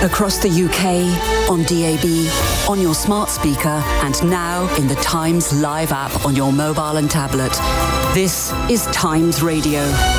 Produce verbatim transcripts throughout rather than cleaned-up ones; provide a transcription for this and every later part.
Across the U K, on D A B, on your smart speaker, and now in the Times Live app on your mobile and tablet. This is Times Radio.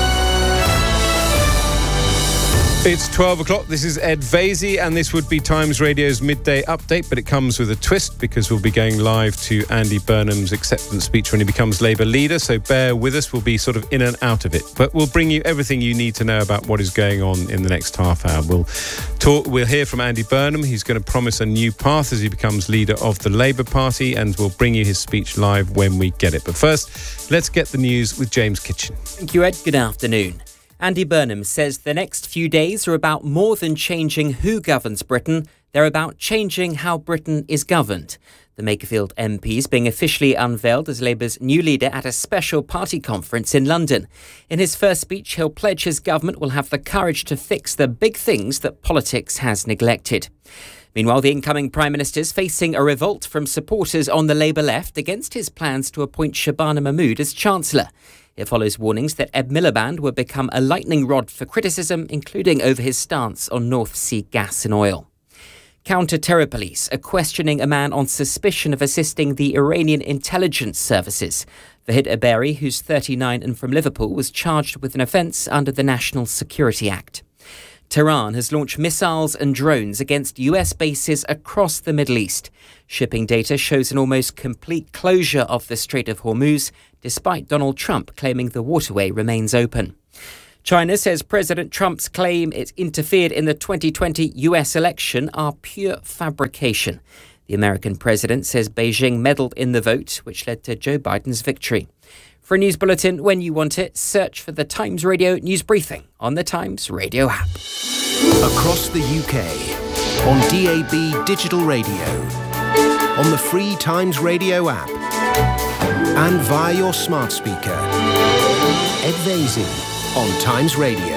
It's twelve o'clock. This is Ed Vasey, and this would be Times Radio's midday update, but it comes with a twist because we'll be going live to Andy Burnham's acceptance speech when he becomes Labour leader, so bear with us. We'll be sort of in and out of it, but we'll bring you everything you need to know about what is going on in the next half hour. We'll talk. We'll hear from Andy Burnham. He's going to promise a new path as he becomes leader of the Labour Party, and we'll bring you his speech live when we get it. But first, let's get the news with James Kitchen. Thank you, Ed. Good afternoon. Andy Burnham says the next few days are about more than changing who governs Britain. They're about changing how Britain is governed. The Makerfield M P is being officially unveiled as Labour's new leader at a special party conference in London. In his first speech, he'll pledge his government will have the courage to fix the big things that politics has neglected. Meanwhile, the incoming Prime Minister is facing a revolt from supporters on the Labour left against his plans to appoint Shabana Mahmood as Chancellor. It follows warnings that Ed Miliband would become a lightning rod for criticism, including over his stance on North Sea gas and oil. Counter-terror police are questioning a man on suspicion of assisting the Iranian intelligence services. Vahid Aberi, who's thirty-nine and from Liverpool, was charged with an offence under the National Security Act. Tehran has launched missiles and drones against U S bases across the Middle East. Shipping data shows an almost complete closure of the Strait of Hormuz, despite Donald Trump claiming the waterway remains open. China says President Trump's claim it interfered in the twenty twenty U S election are pure fabrication. The American president says Beijing meddled in the vote, which led to Joe Biden's victory. For a news bulletin when you want it, search for the Times Radio News Briefing on the Times Radio app. Across the U K, on D A B Digital Radio, on the free Times Radio app, and via your smart speaker. Ed Vasey on Times Radio.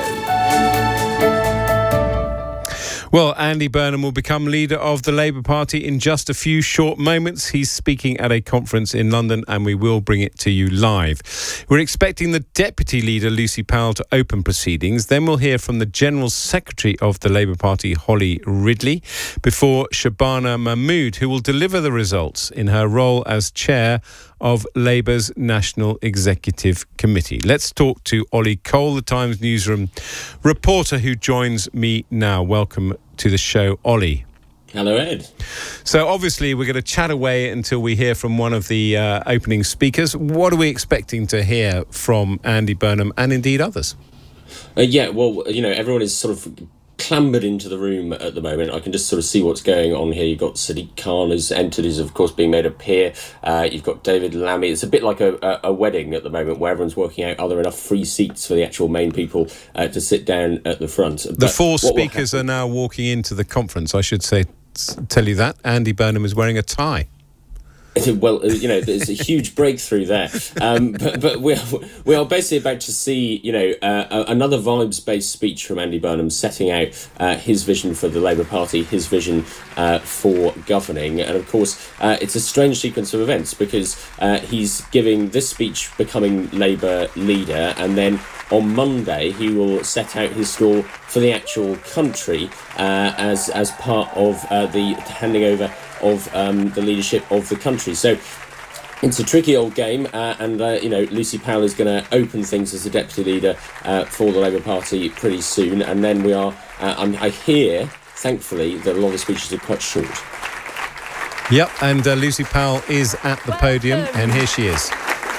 Well, Andy Burnham will become leader of the Labour Party in just a few short moments. He's speaking at a conference in London, and we will bring it to you live. We're expecting the Deputy Leader, Lucy Powell, to open proceedings. Then we'll hear from the General Secretary of the Labour Party, Holly Ridley, before Shabana Mahmood, who will deliver the results in her role as chair of Labour's National Executive Committee. Let's talk to Ollie Cole, the Times newsroom reporter, who joins me now. Welcome to the show, Ollie. Hello, Ed. So obviously we're going to chat away until we hear from one of the uh, opening speakers. What are we expecting to hear from Andy Burnham and indeed others? Uh, yeah, well, you know, everyone is sort of clambered into the room at the moment. I can just sort of see what's going on here. You've got Sadiq Khan who's entered, is of course being made a peer. Uh, you've got David Lammy. It's a bit like a, a, a wedding at the moment where everyone's working out are there enough free seats for the actual main people uh, to sit down at the front. The but four speakers are now walking into the conference. I should say, tell you that. Andy Burnham is wearing a tie. Well, you know, there's a huge breakthrough there. Um, but but we are, we are basically about to see, you know, uh, another vibes-based speech from Andy Burnham setting out uh, his vision for the Labour Party, his vision uh, for governing. And of course, uh, it's a strange sequence of events because uh, he's giving this speech becoming Labour leader, and then on Monday he will set out his stall for the actual country uh, as, as part of uh, the handing over of um, the leadership of the country. So it's a tricky old game, uh, and uh, you know, Lucy Powell is going to open things as the deputy leader uh, for the Labour Party pretty soon, and then we are. Uh, I'm, I hear, thankfully, that a lot of the speeches are quite short. Yep, and uh, Lucy Powell is at the podium, and here she is.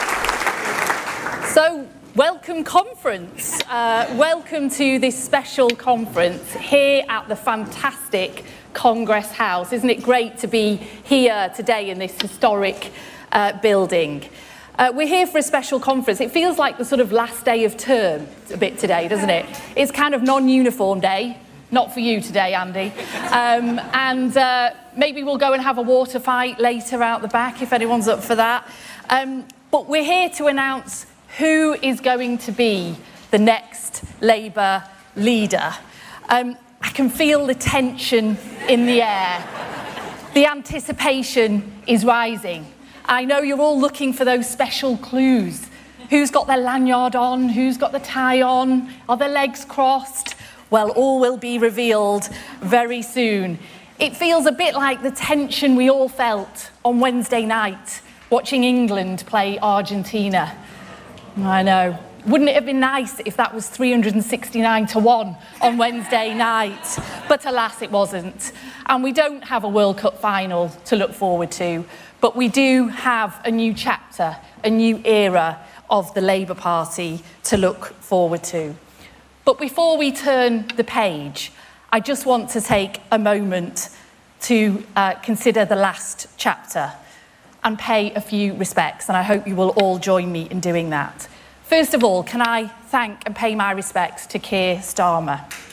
So, welcome conference. Uh, welcome to this special conference here at the fantastic Congress House. Isn't it great to be here today in this historic uh, building? Uh, we're here for a special conference. It feels like the sort of last day of term a bit today, doesn't it? It's kind of non-uniform day. Not for you today, Andy. Um, and uh, maybe we'll go and have a water fight later out the back if anyone's up for that. Um, but we're here to announce who is going to be the next Labour leader. Um, I can feel the tension in the air. The anticipation is rising. I know you're all looking for those special clues. Who's got their lanyard on? Who's got the tie on? Are their legs crossed? Well, all will be revealed very soon. It feels a bit like the tension we all felt on Wednesday night, watching England play Argentina. I know. Wouldn't it have been nice if that was three hundred sixty-nine to one on Wednesday night? But alas, it wasn't. And we don't have a World Cup final to look forward to, but we do have a new chapter, a new era of the Labour Party to look forward to. But before we turn the page, I just want to take a moment to uh, consider the last chapter and pay a few respects, and I hope you will all join me in doing that. First of all, can I thank and pay my respects to Keir Starmer.